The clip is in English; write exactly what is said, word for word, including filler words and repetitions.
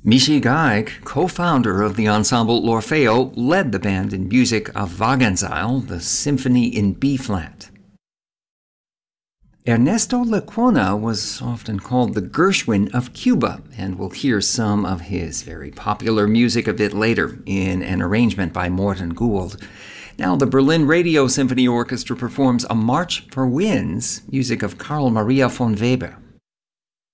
Michi Geig, co-founder of the ensemble L'Orfeo, led the band in music of Wagenseil, the Symphony in B-flat. Ernesto Lecuona was often called the Gershwin of Cuba, and we'll hear some of his very popular music a bit later in an arrangement by Morten Gould. Now, the Berlin Radio Symphony Orchestra performs a March for Winds, music of Carl Maria von Weber.